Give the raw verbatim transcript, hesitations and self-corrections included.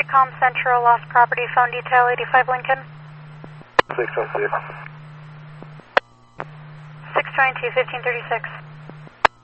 Tricom Central, lost property, phone detail, eighty-five Lincoln. six one six. six twenty-two, fifteen thirty-six.